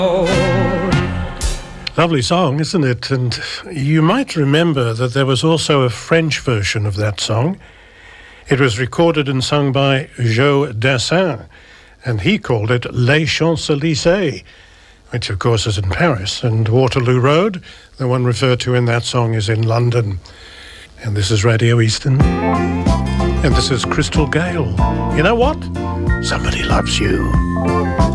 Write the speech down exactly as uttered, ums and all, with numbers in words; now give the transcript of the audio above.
Lovely song, isn't it? And you might remember that there was also a French version of that song. It was recorded and sung by Joe Dassin, and he called it Les Champs-Élysées, which of course is in Paris, and Waterloo Road, the one referred to in that song, is in London. And this is Radio Eastern, and this is Crystal Gale. You know what? Somebody loves you.